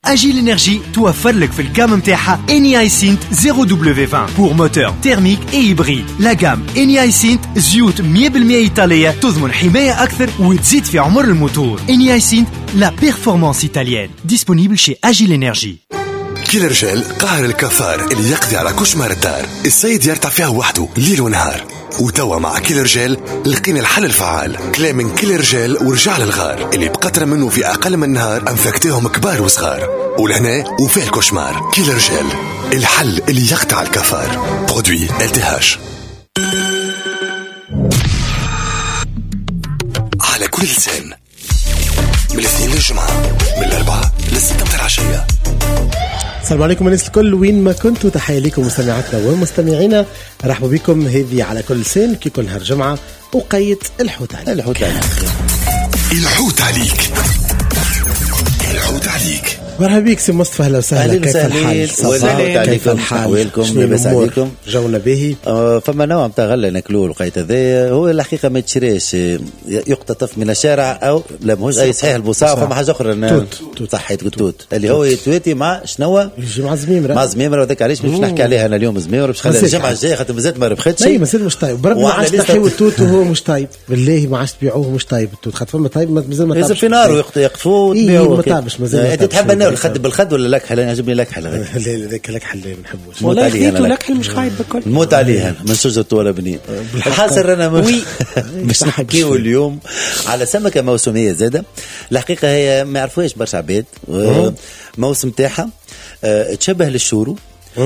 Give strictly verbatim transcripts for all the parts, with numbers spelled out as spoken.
أجيل إنرجي توفر لك في الكام متاعها إني هايسنت زيرو دبليو عشرين بور موتور تيرميك اي هيبريد. لا جام إني هايسنت زيوت مية بالمية إيطالية تضمن حماية أكثر وتزيد في عمر الموتور. إني هايسنت لا بيرفورمانس إيطاليان ديسپونيبل شي أجيل إنرجي. كيلر جيل قاهر الكفار اللي يقضي على كشمار الدار، السيد يرتاح فيها وحده ليل ونهار. وتوا مع كيلر جيل لقينا الحل الفعال، كلام من كيلر جيل ورجع للغار اللي بقطرة منه في أقل من نهار أنفكتهم كبار وصغار. ولهنا وفيه الكشمار. كيلر جيل الحل اللي يقطع الكفار. برودوي التهاش على كل لسان، من الاثنين للجمعة، من الأربعة للستة متاع العشية. السلام عليكم الناس الكل وين ما كنتوا، تحية لكم مستمعاتنا ومستمعينا. رحبوا بكم هذه على كل سن كي كل نهار جمعة وقيت الحوت عليك. الحوت عليك الحوت عليك الحوت عليك. مرحبا بك سي مصطفى، اهلا وسهلا. كيف الحال؟ كيف الحال؟ ويلكم لاباس عليكم؟ جونا باهي. آه فما نوع نتاع غله ناكلوه لقيت هذايا، هو الحقيقه ما تشريش، يقتطف من الشارع او لا ماهوش اي صحيح البوصاع. فما حاجه اخرى توت صحيت التوت اللي هو يتواتي مع شنو يجي مع زميمره مع زميمره وذاك علاش مش نحكي عليها انا اليوم. زميمره باش خليها الجمعه الجايه خاطر مازالت ما ربحتش. اي مازال مش طيب برك، ما عادش تحيو التوت وهو مش طيب. بالله ما عادش تبيعوه مش طيب التوت، خاطر فما طيب مازال ما طابش. لازم في نار ويقطفوه وتبيعوه. ما طابش مازال. انت تحب النار الخد بالخد ولا لكحل؟ انا عجبني لكحل هذاك. لا ذاك لكحل ما نحبوش والله. خذيته لكحل مش خايب بكل نموت عليها من شجرة ولا بنين. الحاصل انا مش مش نحكيو اليوم على سمكة موسمية زادة. الحقيقة هي ما يعرفوهاش برشا عباد. موسم تاعها تشبه للشورو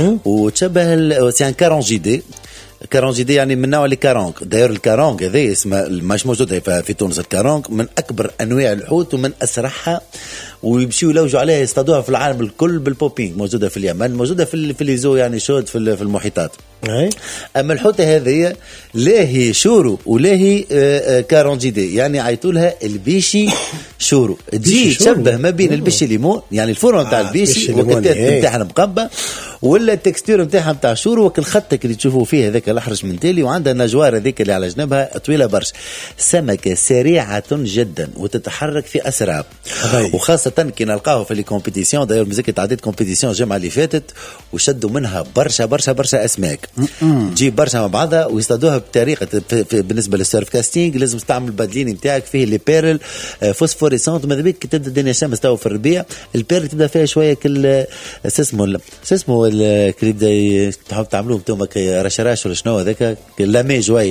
وتشبه سي ان كارونجيدي. كارونجيدي يعني من نوع الكارونج. داير الكارونج هذا اسمه مش موجود في تونس. الكارونج من اكبر انواع الحوت ومن اسرعها، ويمشيوا يلوجوا عليها يصطادوها في العالم الكل بالبوبينج. موجوده في اليمن، موجوده في في ليزو يعني شود في في المحيطات. اما الحوته هذه لا هي شورو ولا هي كارونجيدي، يعني عيطوا لها البيشي شورو. تجي تشبه ما بين البيشي ليمون، يعني الفورم نتاع البيشي والكتات نتاعها مقبه، ولا التكستور نتاعها نتاع شورو، وكل خطك اللي تشوفوا فيه هذاك الاحرج من تالي، وعندها النجوار هذيك اللي على جنبها طويله برشا. سمكه سريعه جدا وتتحرك في اسرع، وخاصه كي نلقاوه في لي كومبيتيسيون. داير مزيك تعديت كومبيتيسيون الجمعه اللي فاتت وشدوا منها برشا برشا برشا اسماك. تجيب برشا مع بعضها ويصطادوها بطريقه بالنسبه للسيرف كاستينغ لازم تستعمل البادلين نتاعك فيه لي بيرل فوسفوريسونت. ماذا بيك كي تبدا الدنيا شمس تو في الربيع، البيرل تبدا فيها شويه كل اسمه اسمه اللي يبدا تحب تعملوه انتم رشراش ولا شنو هذاك لامي جويد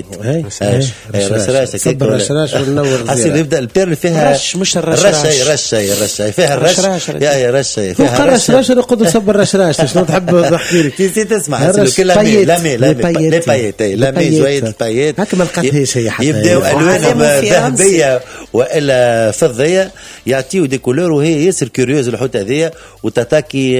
رشراش كيك رشراش ونور حسين يبدا البيرل فيها رش مش الرشراش رشه رشه رشه فيها الرش يا يا رشه فيها الرش رش نقعد صب الرشراش شنو تحب نحكي لك تي تسمع كل لامي لامي لامي لي بايت لامي جويد بايت هكا ما لقيتهاش هي حتى يبداو الوانهم ذهبيه والا فضيه يعطيو دي كولور، وهي ياسر كوريوز الحوت هذيا وتتاكي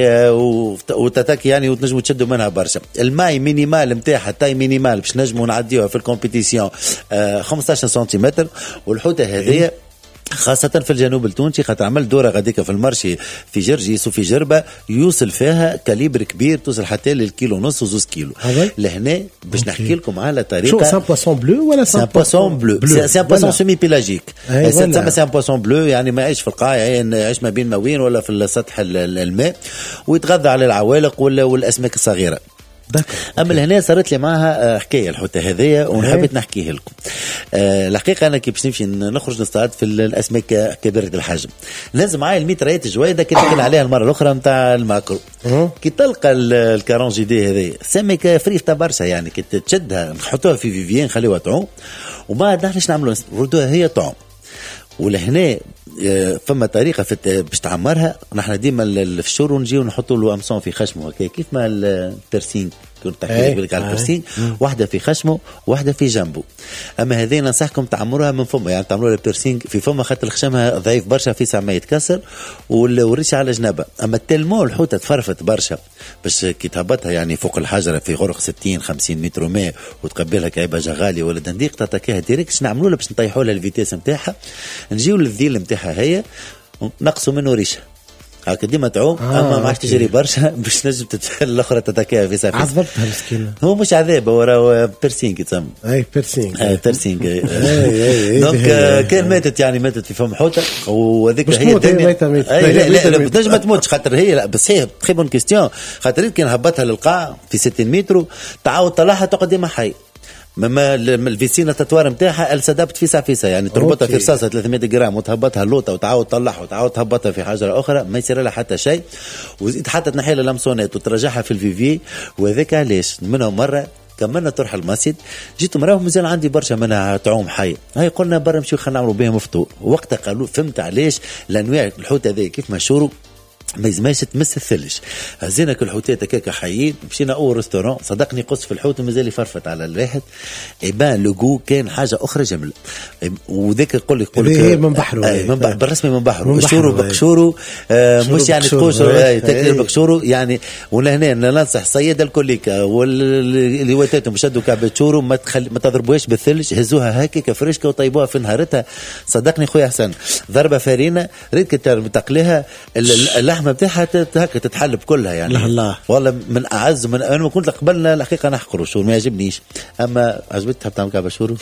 وتتاكي يعني وتنجموا تشدوا منها برشا. الماي مينيمال نتاعها تاي مينيمال باش نجموا نعديوها في الكومبيتيسيون خمسطاش سنتيمتر. والحوت هذيا خاصة في الجنوب التونسي خاطر عمل دورة غاديكا في المرشي في جرجيس وفي جربة يوصل فيها كاليبر كبير توصل حتى للكيلو ونص وزوز كيلو. لهنا باش نحكي لكم على طريقة. شو سان بواسون بلو ولا سان بواسون بلو؟ سان بواسون سيمي بيلاجيك. سان سان بواسون بلو يعني ما يعيش في القاع، يعيش ما بين موين ولا في السطح الماء، ويتغذى على العوالق ولا والأسماك الصغيرة. اما لهنا صارت لي معها حكايه الحوته هذيا ونحبت نحكيه لكم. أه الحقيقه انا كي باش نمشي نخرج نصطاد في الاسماك كبيره الحجم لازم معايا الميتريات جويده كي نحكي عليها المره الاخرى نتاع الماكرو. كي تلقى الكارونجيدي هذيا سمكه فريفته برشا، يعني كي تشدها نحطوها في فيفيان نخليوها تعوم، وما نحناش نعملوا نردوها هي تعوم. ولهنا فما طريقه في باش تعمرها. نحن ديما في الشهور نجيو نحطوا له امسون في خشمه هكا كيف ما البرسينج كنت تحكي لك على البرسينج، واحده في خشمه واحده في جنبه. اما هذه ننصحكم تعمروها من فمه، يعني تعملوا البرسينج في فمه خاطر خشمها ضعيف برشا في ساعه ما يتكسر والريشه على جنبها. اما التلمو الحوته تفرفت برشا باش كي تهبطها يعني فوق الحجره في غرق ستين خمسين متر ماء وتقبلها كعيبه جغالي ولا دنديق تتكيها ديريكت. نعملوا لها باش نطيحوا لها الفيتيس نتاعها، نجيو للذيل نتاعها هي نقصوا منه ريشه هكا ديما تعوم آه اما ما عادش تجري برشا باش نجم الاخرى تتكاها في سافي. عذبتها مسكينه. هو مش عذاب، هو راهو بيرسينغ يتسمى. اي بيرسينغ. اي بيرسينغ. دونك كان ماتت يعني ماتت في فم حوته وهذيك هي الدنيا. لا لا لا تنجم ما تموتش خاطر هي لا بس هي تري بون كيستيون خاطر كان هبطها للقاع في ستين متر تعاود طلعها تقعد ديما حي. مما الفيسينا تطوار نتاعها السدبت فيسا فيسا يعني تربطها في رصاصه ثلاثمية جرام وتهبطها اللوطه وتعاود تطلعها وتعاود تهبطها في حجره اخرى ما يصير لها حتى شيء وزيد حتى تنحي لها لمسونات وترجعها في الفيفي. وهذاك علاش منهم مره كملنا تروح المسجد جيت مراه مازال عندي برشا منها تعوم حي هاي قلنا برا نمشيو خلينا نعملوا بهم فطور. وقتها قالوا فهمت علاش الانواع الحوت هذا كيف مشهور ما يزماش تمس الثلج. هزينا كل حوتات هكاك حيين مشينا اول ريستورون صدقني قص في الحوت ومازال يفرفت على الواحد يبان لوغو كان حاجه اخرى جمله. وذاك يقول لك يقول لك من بحره آه من بحر بالرسمي من بحره بقشوره بقشوره آه مش يعني تقوشوا تاكل بقشوره يعني. ولا هنا ننصح الصياده الكليكا واللي واتاتهم شدوا كعبه شورو ما تخلي ما تضربوهاش بالثلج هزوها هكاك فريشكه وطيبوها في نهارتها. صدقني خويا حسن ضربه فرينه ريت تقليها اللحمه بتاعها هكا تتحلب كلها يعني. لا الله والله من اعز من انا ما كنت قبلنا الحقيقه نحقر الشور ما يعجبنيش اما عجبتك تحب تعمل كعبه شورو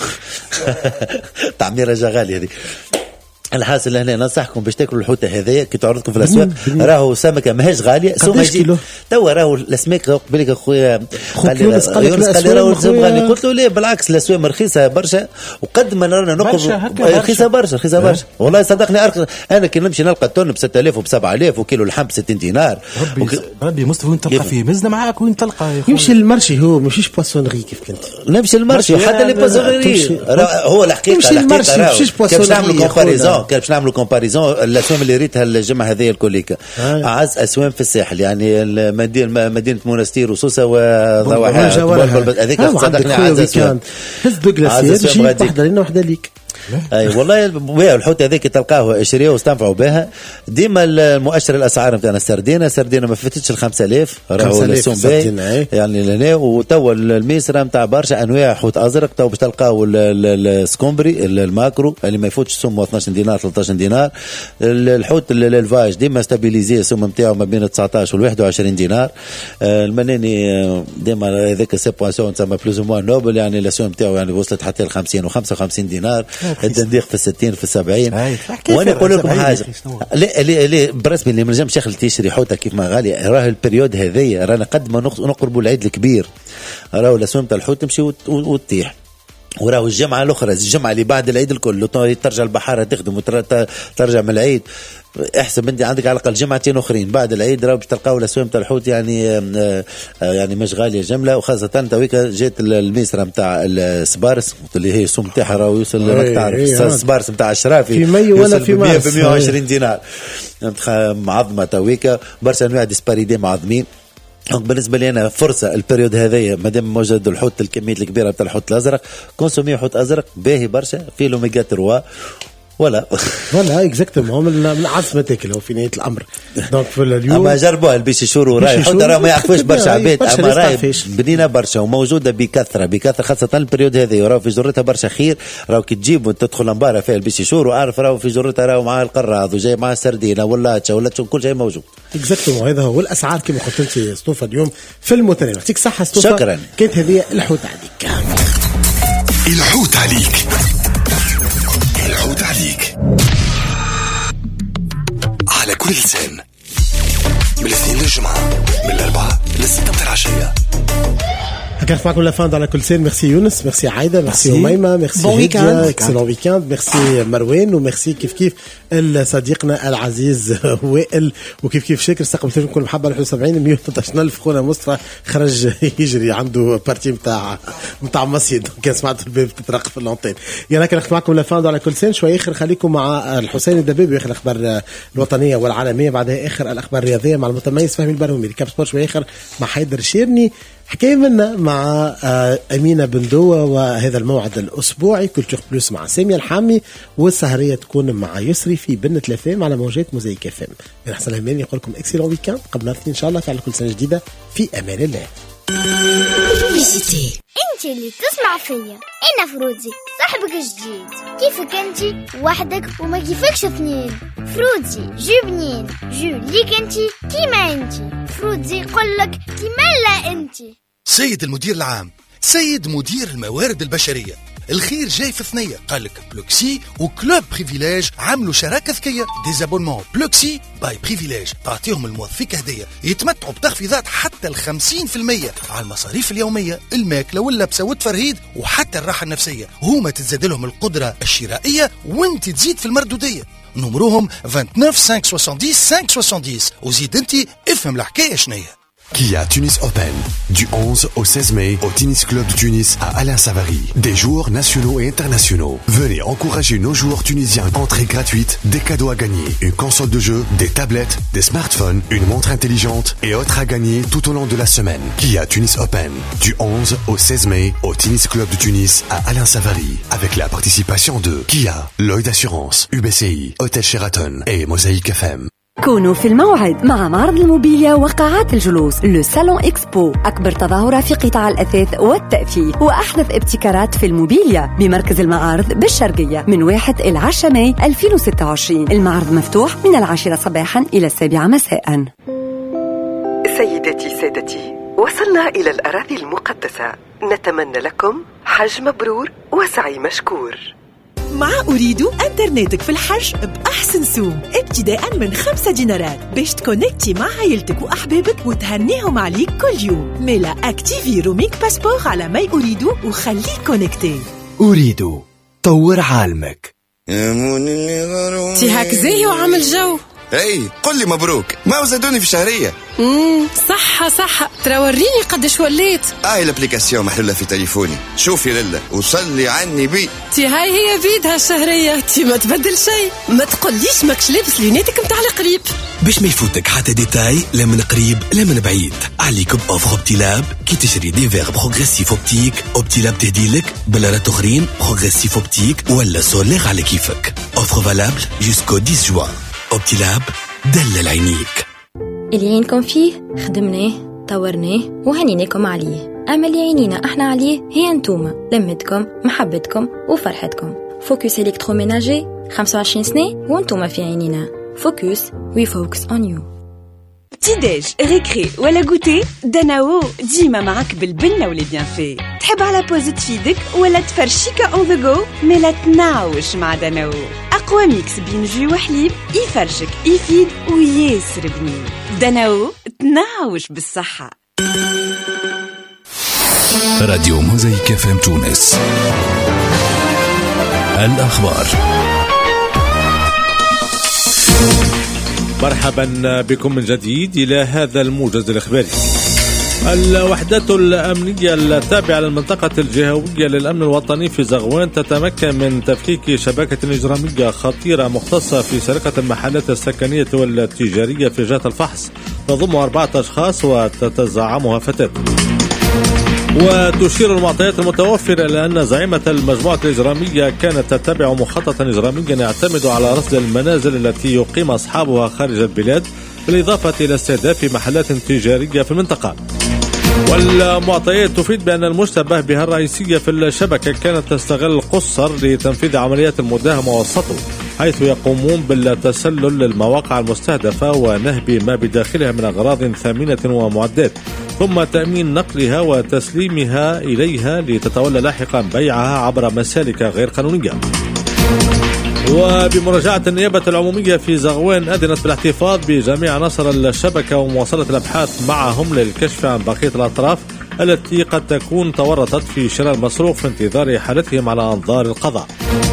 تعميره جغالي هذه. الحاصل لهنا ننصحكم باش تاكلوا الحوته هذيا كي تعرضكم في الاسواق راهو سمكه ماهيش غاليه سوما يجي توا راهو الاسماك قبلك اخويا قال لي قال لي راهو غالي قلت له ليه بالعكس الاسواق رخيصه برشا وقد ما رانا نقبض رخيصه برشا رخيصه برشا والله صدقني أرخص. انا كي نمشي نلقى التون ب ستة آلاف وب سبعة آلاف وكيلو اللحم ب ستين دينار. ربي وك... ربي مصطفى وين تلقى فيه مزنه معاك وين تلقى يمشي المرشي هو مشيش بواسونري كيف كنت نمشي المرشي حتى لي بواسونري هو الحقيقه الحقيقه باش نعملوا كومباريزون باش نعملوا كومباريزون الاسوام اللي ريتها الجمعه هذه الكوليكا اعز اسوام في الساحل يعني مدينه مدينه منستير وسوسه وضواحي هذيك صدقني اعز اسوام هز دوغلاس شي وحده لنا وحده ليك. اي والله الحوت هذيك تلقاه اشريه واستنفعوا بها. ديما المؤشر الاسعار نتاعنا السردينه سردينه ما فاتتش ال خمسة آلاف راهو السوم باهي يعني لهنا. وتوا الميسره نتاع برشا انواع حوت ازرق تو باش تلقاو السكومبري الماكرو اللي ما يفوتش سمه اثناش دينار ثلاثة عشر دينار. الحوت الفاج ديما ستابيليزي السوم نتاعو ما بين تسعطاش و واحد وعشرين دينار. المناني ديما هذاك سي بواسون تسمى بلوز موا نوبل يعني السوم نتاعو يعني وصلت حتى ل خمسين و خمسة وخمسين دينار. الدنديق في الستين في السبعين. وانا اقول لكم حاجه لا لا لا برسمي اللي ما نجمش ياخذ تشري حوته كيف ما غاليه راه البريود هذيا رانا قد ما نقربوا العيد الكبير راهو الاسهم تاع الحوت تمشي وتطيح. وراهو الجمعه الاخرى الجمعه اللي بعد العيد الكل ترجع البحاره تخدم وترجع من العيد احسب انت عندك على الاقل جمعتين اخرين بعد العيد راهو باش تلقاو الاسواق تاع الحوت يعني يعني مش غاليه جمله. وخاصه تويك جات الميسره نتاع السبارس اللي هي السوم تاعها راهو يوصل راك تعرف السبارس نتاع الشرافي في مي ولا في مارس ب مية وعشرين دينار معظمه تويك برشا انواع ديسباريدي معظمين. بالنسبه لي انا فرصه البريود هذايا مادام موجود الحوت الكميه الكبيره تاع الحوت الازرق كونسومي حوت ازرق باهي برشا فيه لوميغا ثلاثة ولا ولا اكزاكتومون من عصمه تاكل هو في نهايه الامر. دونك في اليوم اما جربوها البيشي شورو راي حتى راه ما يعرفوش برشا عباد اما راي بنينه برشا وموجوده بكثره بكثره خاصه البريود هذه راهو في جرتها برشا خير. راهو كي تجيب وتدخل مباراه فيها البيشي شورو عارف راهو في جرتها راهو مع القراض وجاي مع السردينه ولا ولا كل شيء موجود اكزاكتومون. هذا هو الاسعار كما قلت انت ستوفا اليوم في المتنوع. يعطيك صحه ستوفا. شكرا. كانت هذه الحوت عليك الحوت عليك الحوت عليك على كل لسان من الاثنين للجمعة من الأربعة للستة متاع العشية. هكذا معكم لافاند على كل سين. ميرسي يونس ميرسي عايدة ميرسي أميمة ميرسي هيدا اكسلون ويكاند ميرسي مروان وميرسي كيف كيف صديقنا العزيز وائل وكيف كيف شاكر استقبل لكم كل محبة واحد وسبعين مية وثلاثة ألف. خونا مصطفى خرج يجري عنده بارتي متاع متاع مسجد كان سمعت الباب تترقب في اللونتين. يلا كنت معكم لافاند على كل سين شوي آخر خليكم مع الحسين الدبابي آخر الأخبار الوطنية والعالمية بعدها آخر الأخبار الرياضية مع المتميز فهمي البرهومي كاب سبورت شوي آخر مع حيدر شيرني حكاية منا مع أمينة بندوة وهذا الموعد الأسبوعي كولتور بلوس مع سامية الحامي والسهرية تكون مع يسري في بنة الأفلام على موجات موزايك اف ام. من أحسن الأهمين يقول لكم إكسيلون ويكاند قبل كل إن شاء الله في كل سنة جديدة في أمان الله. بوبليسيتي. انت اللي تسمع فيا، انا فرودي صاحبك الجديد. كيفك انت وحدك وما كيفكش اثنين؟ فرودي جو بنين، جو ليك انت كيما انت. فرودي يقولك كيما لا انت. سيد المدير العام، سيد مدير الموارد البشرية، الخير جاي في ثنية. قالك بلوكسي وكلوب بريفيليج عملوا شراكة ذكية ديزابونمون بلوكسي باي بريفيليج، تعطيهم الموظفيك هدية يتمتعوا بتخفيضات حتى الخمسين في المية على المصاريف اليومية، الماكلة واللبسة والتفرهيد وحتى الراحة النفسية. هما تتزاد لهم القدرة الشرائية وانت تزيد في المردودية. نمروهم تسعة وعشرين خمسة وستين خمسة وستين وزيد انت افهم الحكاية شنية. Kia Tunis Open, du onze au seize mai au Tennis Club de Tunis à Alain Savary. Des jours nationaux et internationaux. Venez encourager nos joueurs tunisiens. Entrée gratuite, des cadeaux à gagner, une console de jeu, des tablettes, des smartphones, une montre intelligente et autres à gagner tout au long de la semaine. Kia Tunis Open, du onze au seize mai au Tennis Club de Tunis à Alain Savary. Avec la participation de Kia, Lloyd Assurance, U B C I, Hôtel Sheraton et Mosaïque F M. كونوا في الموعد مع معرض الموبيليا وقاعات الجلوس لو سالون إكسبو، أكبر تظاهرة في قطاع الأثاث والتأثير وأحدث ابتكارات في الموبيليا بمركز المعارض بالشرقية من واحد إلى عشرة ماي ألفين وستة وعشرين. المعرض مفتوح من العاشرة صباحا إلى السابعة مساء. سيدتي سادتي، وصلنا إلى الأراضي المقدسة، نتمنى لكم حج مبرور وسعي مشكور. مع أريد أنترنتك في الحج بأحسن سوم ابتداء من خمسة دينارات باش تكونكتي مع عائلتك وأحبابك وتهنيهم عليك كل يوم. ميلا أكتيفي روميك باسبور على ماي أريد وخليك كونكتي. أريد طور عالمك. تي هاك زي وعمل جو. اي قل لي مبروك، ما وزدوني في شهرية. امم صح صح، ترى وريني قدش وليت. هاي الابليكاسيون محلولة في تليفوني، شوفي لله وصلي عني بي. تي هاي هي بيدها الشهرية، تي ما تبدل شيء. ما تقوليش ماكش لابس لونيتك متاع القريب باش ما يفوتك حتى ديتاي، لا من قريب لا من بعيد. عليك بأوفر اوبتيلاب كي تشري دي فيغ بروغريسيف اوبتيك. اوبتيلاب تهديلك بلارات اخرين بروغريسيف اوبتيك ولا سولير على كيفك. اوفر فالابل جوسكو عشرة جوان. اوبتيلاب دلل عينيك. اللي عينكم فيه خدمناه طورناه وهنيناكم عليه. أما اللي عينينا احنا عليه هي انتوما، لمتكم محبتكم وفرحتكم. فوكس إلكتروميناجي خمسة وعشرين سنة وانتوما في عينينا. فوكس وي فوكس اون يو. بتيداج ريكري ولا غوتي، دناو ديما معك بالبنة واللي بيان في. تحب على بوز تفيدك ولا تفرشيكا اون ذا جو، ملا تناوش مع دناو. أقوى ميكس بين جو وحليب يفرشك يفيد وياسر بنين. دناو تناوش بالصحة. راديو موزايك اف ام تونس. الأخبار. مرحبا بكم من جديد إلى هذا الموجز الإخباري. الوحدات الأمنية التابعة للمنطقة الجهوية للأمن الوطني في زغوان تتمكن من تفكيك شبكة إجرامية خطيرة مختصة في سرقة المحلات السكنية والتجارية في جهة الفحص، تضم أربعة أشخاص وتتزعمها فتاة. وتشير المعطيات المتوفرة إلى أن زعيمة المجموعة الإجرامية كانت تتبع مخططا إجراميا يعتمد على رصد المنازل التي يقيم أصحابها خارج البلاد، بالإضافة إلى استهداف محلات تجارية في المنطقة. والمعطيات تفيد بأن المشتبه بها الرئيسية في الشبكة كانت تستغل القصر لتنفيذ عمليات المداهمة والسطو، حيث يقومون بالتسلل للمواقع المستهدفة ونهب ما بداخلها من أغراض ثمينة ومعدات، ثم تأمين نقلها وتسليمها إليها لتتولى لاحقا بيعها عبر مسالك غير قانونية. وبمراجعة النيابة العمومية في زغوان أذنت بالاحتفاظ بجميع عناصر الشبكة ومواصلة الأبحاث معهم للكشف عن بقية الأطراف التي قد تكون تورطت في شراء المسروق في انتظار حالتهم على أنظار القضاء.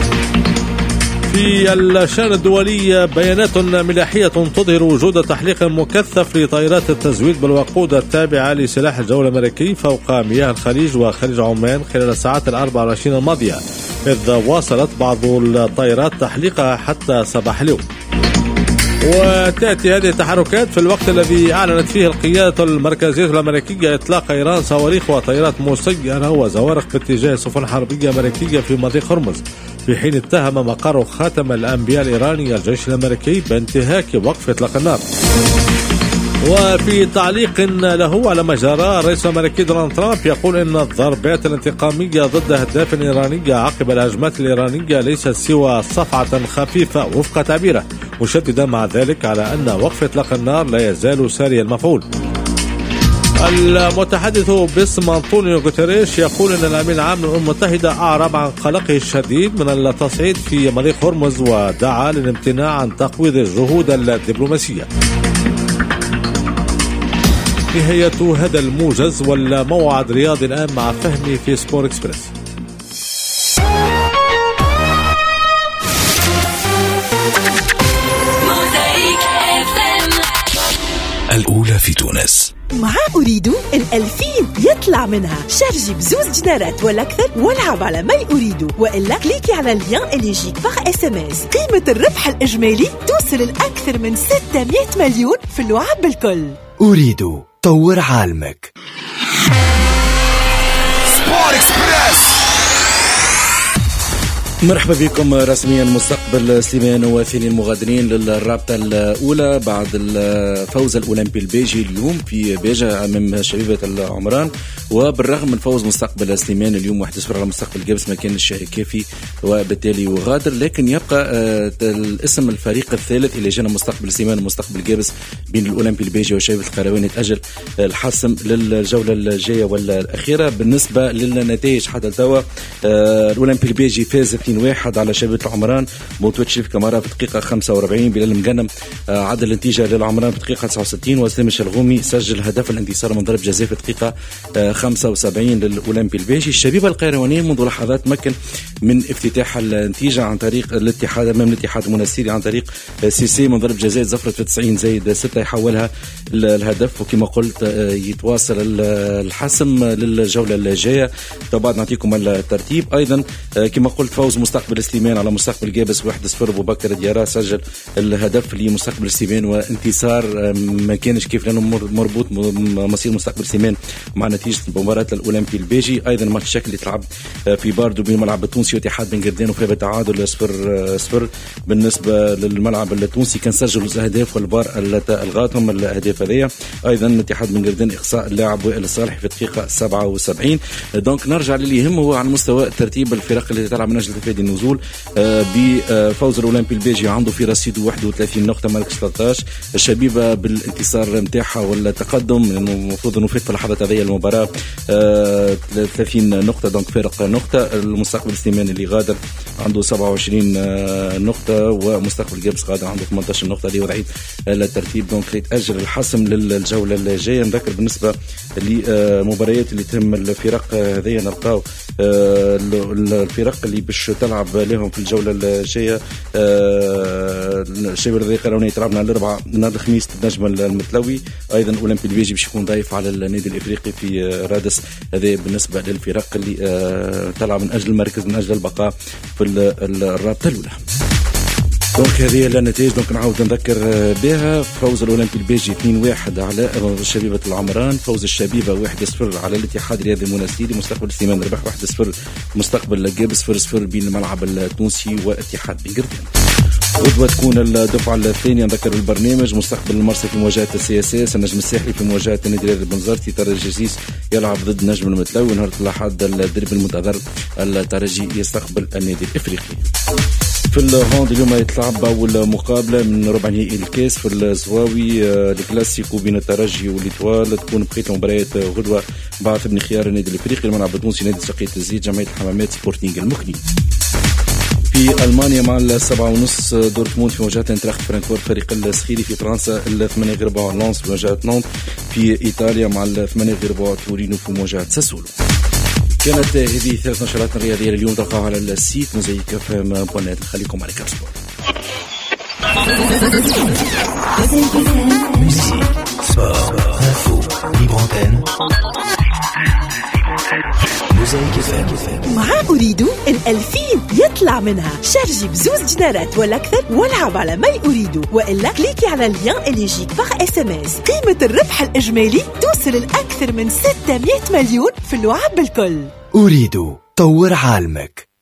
في الشأن الدولي، بيانات ملاحية تظهر وجود تحليق مكثف لطائرات التزويد بالوقود التابعة لسلاح الجو الأمريكي فوق مياه الخليج وخليج عمان خلال الساعات الأربع والعشرين الماضية، إذ واصلت بعض الطائرات تحليقها حتى صباح اليوم. وتأتي هذه التحركات في الوقت الذي أعلنت فيه القيادة المركزية الأمريكية إطلاق إيران صواريخ وطائرات مسيرة وزوارق باتجاه سفن حربية أمريكية في مضيق هرمز، في حين اتهم مقر خاتم الأنبياء الإيراني الجيش الأمريكي بانتهاك وقف إطلاق النار. وفي تعليق له على ما جرى الرئيس الأمريكي دونالد ترامب يقول إن الضربات الانتقامية ضد أهداف إيرانية عقب الهجمات الإيرانية ليست سوى صفعة خفيفة وفق تعبيره، مشددا مع ذلك على أن وقف إطلاق النار لا يزال ساري المفعول. المتحدث باسم أنطونيو غوتيريش يقول أن الأمين العام للأمم المتحدة أعرب عن قلقه الشديد من التصعيد في مضيق هرمز ودعا للامتناع عن تقويض الجهود الدبلوماسية. نهاية هذا الموجز والموعد رياضي الآن مع فهمي في سبور إكسبريس. الأولى في تونس. مع أريدو الألفين يطلع منها، شارجي بزوز دينارات ولا أكثر والعب على ماي أريدو، وإلا كليكي على اللين اللي يجيك باغ اس ام اس. قيمة الربح الإجمالي توصل لأكثر من ستمائة مليون في اللعب بالكل. أريدو طور عالمك. سبور إكسبريس. مرحبا بكم رسميا. مستقبل سليمان وثاني المغادرين للرابطة الأولى بعد الفوز الأولمبي البيجي اليوم في بيجا أمام شبيبة العمران، وبالرغم من فوز مستقبل سليمان اليوم واحد صفر على مستقبل جابس ما كانش كافي وبالتالي يغادر، لكن يبقى الاسم الفريق الثالث اللي جانا مستقبل سليمان ومستقبل جابس بين الأولمبي البيجي وشبيبة القروان يتأجل الحسم للجولة الجاية والأخيرة. بالنسبة للنتائج حتى توا الأولمبي البيجي فاز اثنين واحد على شبيبة العمران، موتوت شريف كمارا في الدقيقة خمسة وأربعين، بلال المقنم عدل النتيجة للعمران في الدقيقة تسعة وستين، وسليم الشلغومي سجل هدف الانتصار من ضرب جزاء في الدقيقة خمسة وسبعين للأولمبي البيجي. الشبيبة القيروانيين منذ لحظات مكن من افتتاح النتيجة عن طريق الاتحاد أمام الاتحاد المنستيري عن طريق سيسي من ضرب جزاء زفرت في تسعين زائد ستة يحولها الهدف، وكما قلت يتواصل الحسم للجولة الجاية. طبعا نعطيكم الترتيب أيضا كما قلت فوز مستقبل سليمان على مستقبل جابس واحد صفر، ابو بكر ديارة سجل الهدف لمستقبل سليمان، وانتصار ما كانش كيف لانه مربوط مصير مستقبل سليمان مع نتيجه مباراه الاولمبي البيجي. ايضا ماتش شكل يتلعب في باردو بين الملعب التونسي واتحاد بن قردان وفيه تعادل صفر صفر. بالنسبه للملعب التونسي كان سجلوا الاهداف والبار الغاتهم الاهداف هذيا. ايضا اتحاد بن قردان اقصاء اللاعب وائل الصالح في الدقيقه سبعة وسبعين. دونك نرجع للي يهم هو على مستوى ترتيب الفرق اللي تلعب من اجل تفادي النزول. بفوز الأولمبي البيجي عنده في رصيده واحد وثلاثين نقطة ماركس ثلاثة عشر. الشبيبة بالانتصار نتاعها والتقدم لأنه المفروض أنه فات في اللحظات هذه المباراة ثلاثين نقطة، دونك فارق نقطة. المستقبل سليمان اللي غادر عنده سبعة وعشرين نقطة، ومستقبل جابس غادر عنده ثمانية عشر نقطة. هذه وضعية الترتيب، دونك يتأجل الحسم للجولة الجاية. نذكر بالنسبة لمباريات اللي تهم الفرق هذه نلقاو الفرق اللي باش تلعب لهم في الجولة الجاية. الشباب الرياضي القيرواني تلعب نهار الأربعاء نهار الخميس النجم المتلوي. أيضا الأولمبي البيجي باش يكون ضيف على النادي الإفريقي في رادس. هذا بالنسبة للفرق اللي تلعب من أجل المركز من أجل البقاء في الرابطة الأولى. دونك هذه النتائج دونك نعاود نذكر بها. فوز الأولمبي البيجي اثنين واحد على شبيبة العمران، فوز الشبيبة واحد صفر على الاتحاد الرياضي المنستيري، مستقبل سليمان ربح واحد صفر، مستقبل جابس صفر صفر بين الملعب التونسي واتحاد بن قردان. غدوة تكون الدفعة الثانية نذكر البرنامج. مستقبل المرسي في مواجهة السي اس اس، النجم الساحلي في مواجهة النادي الرياضي بنزرتي، ترجي جيسيس يلعب ضد النجم المتلوي. نهار الأحد الدرب المنتظر الترجي يستقبل النادي الإفريقي. في الهاند اليوم يتلعب أول مقابلة من ربع نهائي الكاس في الزواوي، الكلاسيكو بين الترجي والإتوال. تكون بقية المباريات غدوة بعث ابن خيار النادي الإفريقي، الملعب التونسي نادي سقية الزيت، جمعية الحمامات سبورتينغ المكني. في ألمانيا مع السبعة ونص دورتموند في مواجهة انتراخت فرانكفورت، فريق السخيري في فرنسا الثمانية غير ربع لانس في مواجهة نونت، في إيطاليا مع الثمانية غير ربع تورينو في مواجهة ساسولو. كانت هذه ثلاث نشرات الرياضية لليوم، تلقاها على السيت موزايك اف ام بوان نت. خليكم على كاب سبورت. مع أريدو الألفين يطلع منها، شارجي بزوز دينارات ولا أكثر والعب على ماي أريدو، وإلا كليكي على اللين اللي يجيك باغ اس ام اس. قيمة الربح الإجمالي توصل لأكثر من ستمائة مليون في اللعب بالكل. أريدو طور عالمك.